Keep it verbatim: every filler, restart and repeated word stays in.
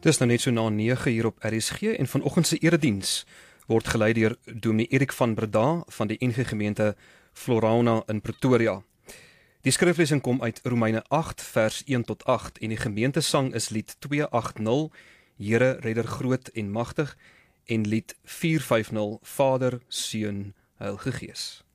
Dis nou net so na nege hier op R S G en vanoggend se erediens word gelei deur Dominee Erik van Breda van die N G Gemeente Florauna in Pretoria. Die skriflesing kom uit Romeine agt vers een tot agt en die gemeentesang is lied twee agt nul, Here redder groot en magtig, en lied vier vyf nul, Vader, Seun, Heilige Gees.